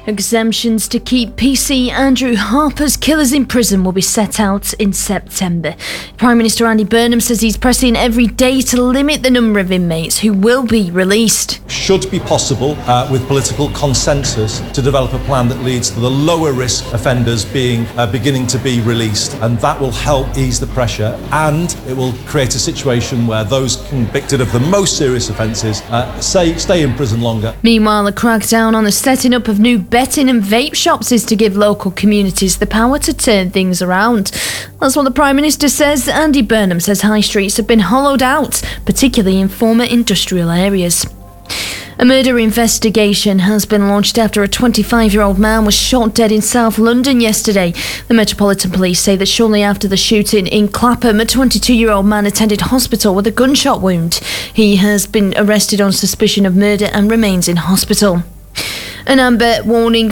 Exemptions to keep PC Andrew Harper's killers in prison will be set out in September. Prime Minister Andy Burnham says he's pressing every day to limit the number of inmates who will be released. Should be possible with political consensus to develop a plan that leads to the lower risk offenders beginning to be released, and that will help ease the pressure, and it will create a situation where those convicted of the most serious offences stay in prison longer. Meanwhile, a crackdown on the setting up of new betting and vape shops is to give local communities the power to turn things around. That's what the Prime Minister says. Andy Burnham says high streets have been hollowed out, particularly in former industrial areas. A murder investigation has been launched after a 25-year-old man was shot dead in South London yesterday. The Metropolitan Police say that shortly after the shooting in Clapham, a 22-year-old man attended hospital with a gunshot wound. He has been arrested on suspicion of murder and remains in hospital. An amber warning